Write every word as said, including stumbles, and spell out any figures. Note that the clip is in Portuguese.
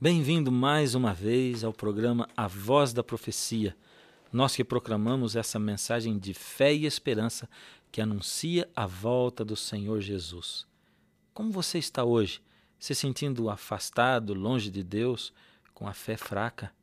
Bem-vindo mais uma vez ao programa A Voz da Profecia. Nós que proclamamos essa mensagem de fé e esperança que anuncia a volta do Senhor Jesus. Como você está hoje? Se sentindo afastado, longe de Deus, com a fé fraca?